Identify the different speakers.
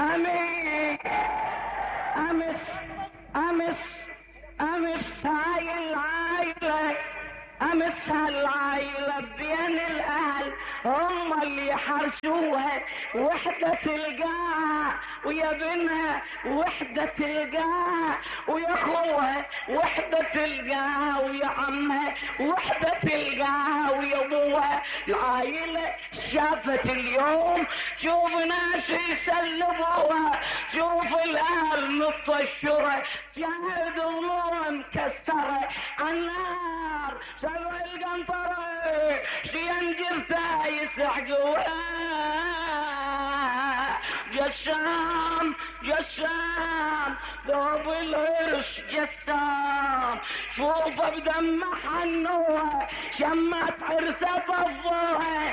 Speaker 1: امس هاي العائلة، امس هالعائلة بين الاهل هم اللي يحرشوها، وحدة تلقاها ويا بنها، وحدة تلقاها ويا اخوها، وحدة تلقاها ويا عمها، وحدة تلقاها ويا ابوها. العائلة شافت اليوم، شوف ناس يسلبوها، شوف الاهل مطشرة، شاهد امور مكسرة عالنار، سبع القنطرة شينجرتها يسحقوها. جسام جسام ذوب العرس جسام، شوفه بدم حنوها، شمت عرسه بضوها،